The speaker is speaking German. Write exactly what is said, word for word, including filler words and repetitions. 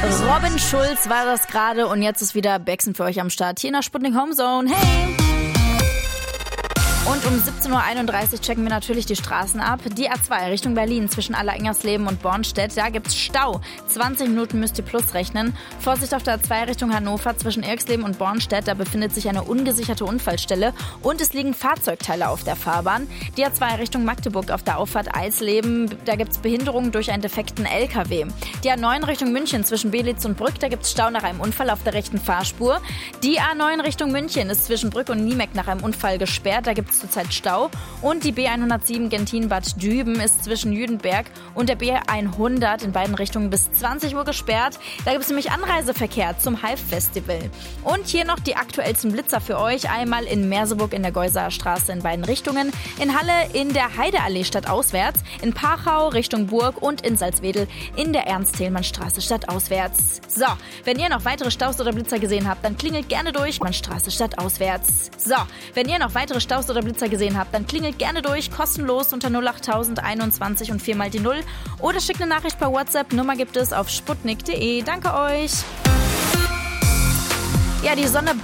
Robin Schulz war das gerade und jetzt ist wieder Bexen für euch am Start hier in der Sputnik Homezone. Hey! Und um siebzehn Uhr einunddreißig checken wir natürlich die Straßen ab. Die A zwei Richtung Berlin zwischen Allerengersleben und Bornstedt, da gibt's Stau. zwanzig Minuten müsst ihr plus rechnen. Vorsicht auf der A zwei Richtung Hannover zwischen Irksleben und Bornstedt, da befindet sich eine ungesicherte Unfallstelle und es liegen Fahrzeugteile auf der Fahrbahn. Die A zwei Richtung Magdeburg auf der Auffahrt Eisleben, da gibt's Behinderungen durch einen defekten L K W. Die A neun Richtung München zwischen Belitz und Brück, da gibt's Stau nach einem Unfall auf der rechten Fahrspur. Die A neun Richtung München ist zwischen Brück und Niemeck nach einem Unfall gesperrt, da gibt's zurzeit Stau. Und die B hundertsieben Gentin-Bad Düben ist zwischen Jüdenberg und der B hundert in beiden Richtungen bis zwanzig Uhr gesperrt. Da gibt es nämlich Anreiseverkehr zum Hive-Festival. Und hier noch die aktuellsten Blitzer für euch. Einmal in Merseburg in der Geusaer Straße in beiden Richtungen, in Halle in der Heideallee stadtauswärts, in Pachau Richtung Burg und in Salzwedel in der Ernst-Thälmann-Straße stadtauswärts. So, wenn ihr noch weitere Staus oder Blitzer gesehen habt, dann klingelt gerne durch. Straße stadtauswärts. So, wenn ihr noch weitere Staus oder Blitzer gesehen habt, dann klingelt gerne durch, kostenlos unter null acht null einundzwanzig und vier mal die null oder schickt eine Nachricht per WhatsApp. Nummer gibt es auf sputnik punkt de. Danke euch. Ja, die Sonne